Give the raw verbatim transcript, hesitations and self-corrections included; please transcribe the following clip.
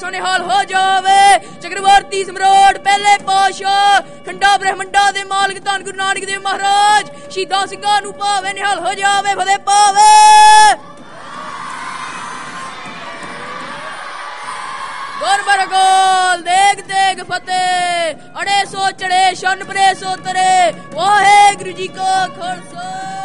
ਖਾਲਸਾ ਨਿਹਾਲ ਹੋ ਜਾਵੇ। ਚੱਕਰਵਰਤੀ ਸਮਰਾਟ ਪਹਿਲੇ ਪਾਤਸ਼ਾਹ ਖੰਡਾ ਬ੍ਰਹਮੰਡਾ ਦੇ ਮਾਲਕ ਧੰਨ ਗੁਰੂ ਨਾਨਕ ਦੇਵ ਮਹਾਰਾਜ ਸ਼ਹੀਦਾਂ ਸਿੰਘਾਂ ਨੂੰ ਭਾਵੇ ਨਿਹਾਲ ਹੋ ਜਾਵੇ। ਫਤਿਹ ਪਾਵੇ। ਗੁਰ ਬਰਗੋਲ ਦੇਗ ਦੇਗ ਫਤਿਹ। ਅੜੇ ਸੋ ਚੜੇ ਸ਼ਨ ਪਰੇ ਸੋ ਤਰੇ। ਵਾਹਿਗੁਰੂ ਜੀ ਕਾ ਖਾਲਸਾ।